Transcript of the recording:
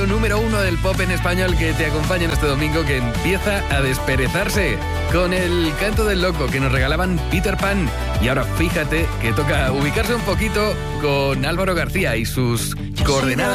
éxito número 1 del pop en español que te acompaña en este domingo, que empieza a desperezarse con el canto del loco que nos regalaban Peter Pan. Y ahora fíjate que toca ubicarse un poquito con Álvaro García y sus coordenadas.